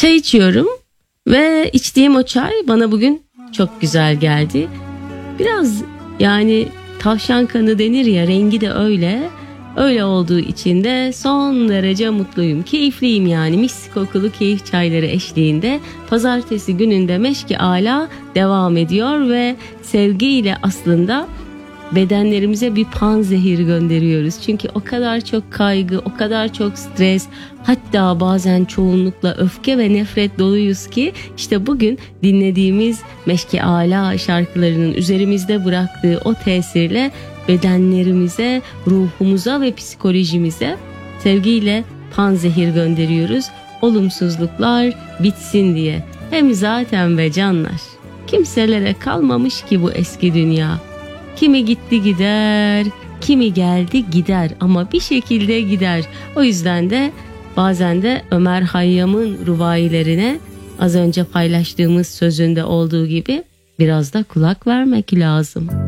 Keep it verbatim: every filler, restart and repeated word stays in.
Çay içiyorum ve içtiğim o çay bana bugün çok güzel geldi. Biraz yani tavşan kanı denir ya, rengi de öyle. Öyle olduğu için de son derece mutluyum, keyifliyim yani. Mis kokulu keyif çayları eşliğinde pazartesi gününde Meşki Ala devam ediyor ve sevgiyle aslında bedenlerimize bir panzehir gönderiyoruz. Çünkü o kadar çok kaygı, o kadar çok stres, hatta bazen çoğunlukla öfke ve nefret doluyuz ki işte bugün dinlediğimiz Meşki Ala şarkılarının üzerimizde bıraktığı o tesirle bedenlerimize, ruhumuza ve psikolojimize sevgiyle panzehir gönderiyoruz. Olumsuzluklar bitsin diye. Hem zaten be canlar, kimselere kalmamış ki bu eski dünya. Kimi gitti gider, kimi geldi gider ama bir şekilde gider. O yüzden de bazen de Ömer Hayyam'ın ruvayilerine az önce paylaştığımız sözünde olduğu gibi biraz da kulak vermek lazım.